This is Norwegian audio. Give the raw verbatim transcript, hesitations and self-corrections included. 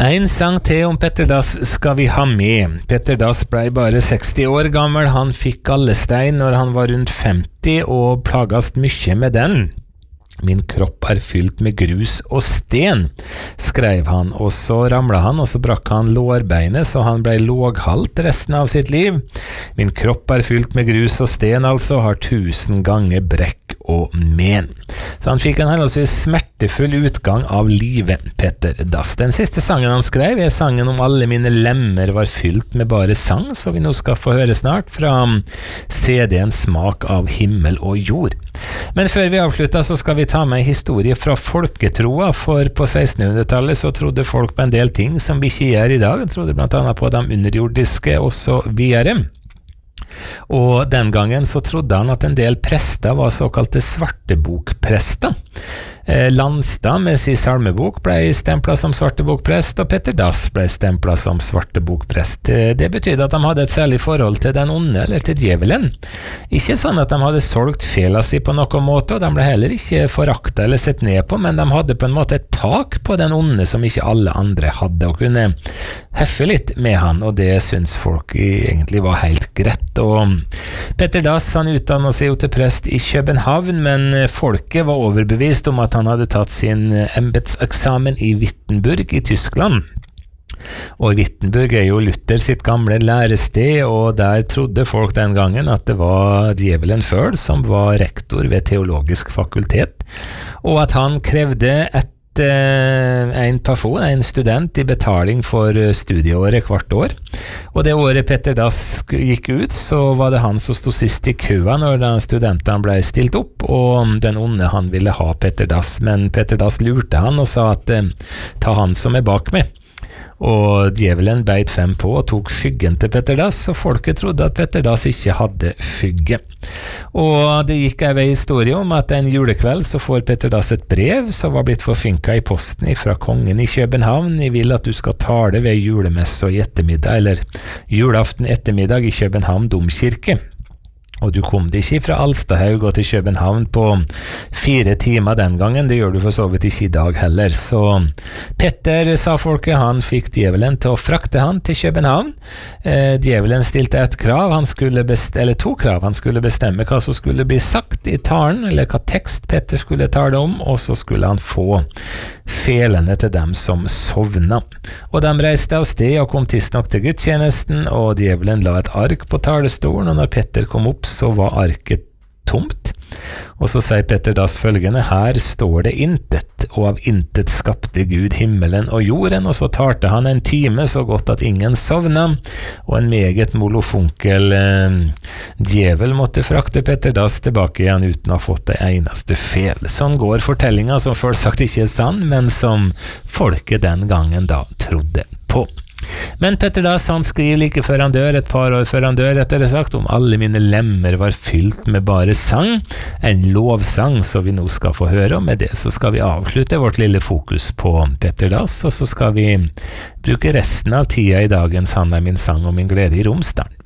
En sang til om Petter Dass skal vi ha med. Petter Dass ble bare seksti år gammel. Han fikk gallestein når han var rundt femti og plagast mye med den. Min kropp er fylt med grus og sten, skrev han, og så ramlet han, og så brakk han lårbeinet, så han ble låghalt resten av sitt liv. Min kropp er fylt med grus og sten, altså, har tusen ganger brekk og men. Så han fikk en henholdsvis smertefull utgang av livet, Petter Dass. Den siste sangen han skrev er sangen om alle mine lemmer var fylt med bare sang, så vi nå skal få høre snart fra C D-en Smak av himmel og jord. Men før vi avslutter så skal vi ta med en historie fra folketroa, for på sekstenhundretallet så trodde folk på en del ting som vi ikke gjør i dag. De trodde blant annet på de underjordiske og så videre. Og den gangen så trodde han at en del prester var såkalte svartebokprester. Eh, Landstad med sin salmebok ble stemplet som svartebokprest, og Petter Dass ble stemplet som svartebokprest. Det betydde at de hadde et særlig forhold til den onde, eller til djevelen. Ikke sånn at de hadde solgt fela si på noen måte, og de ble heller ikke foraktet eller sett ned på, men de hadde på en måte et tak på den onde som ikke alle andre hadde, og kunne heffe litt med han, og det synes folk egentlig var helt greit. Og Petter Dass han utdannet seg jo til prest i København, men folket var overbevist om at han hadde tatt sin embetseksamen i Wittenberg i Tyskland. Og Wittenberg er jo Luther sitt gamle lærested, og der trodde folk den gangen at det var djevelen selv som var rektor ved teologisk fakultet, og at han krevde et en person, en student i betaling for studieåret hvert år. Og det året Petter Dass gikk ut, så var det han som stod sist i køa når studentene ble stilt opp, og den onde han ville ha Petter Dass, men Petter Dass lurte han og sa at ta han som er bak meg. Og djevelen beit fem på og tok skyggen til Petter Dass, og folket trodde at Petter Dass ikke hadde skygge. Og det gikk en historie om at en julekveld så får Petter Dass et brev som var blitt forfinket i posten fra kongen i København. Jeg vil at du skal tale ved julemesse og ettermiddag, eller julaften ettermiddag i København domkirke. Og du kom det ikke fra Alstahaug og til København på fire timer den gangen, det gjør du for så vidt ikke i dag heller. Så Petter, sa folket, han fikk djevelen til å frakte han til København. Eh, djevelen stilte et krav, han skulle best- eller to krav, han skulle bestemme hva som skulle bli sagt i talen, eller hva tekst Petter skulle tale om, og så skulle han få felene til dem som sovna. Og de reiste av sted og kom tidsnok til gudstjenesten, og djevelen la et ark på talestolen, og når Petter kom opp, så var arket tomt. Og så sier Petter Dass følgende: her står det intet, og av intet skapte Gud himmelen og jorden. Og så talte han en time så godt at ingen sovna, og en meget molofunkel eh, djevel måtte frakte Petter Dass tilbake igjen uten å ha fått det eneste fel. Sånn går fortellinga, som først sagt ikke er sann, men som folket den gangen da trodde på. Men Petter Dass han skriver like før han dør, et par år før han dør, etter det sagt, om alle mine lemmer var fylt med bare sang, en lovsang som vi nå skal få høre, og med det så skal vi avslutte vårt lille fokus på Petter Dass, og så skal vi bruke resten av tida i dagens Han er min sang og min glede i Romsdalen.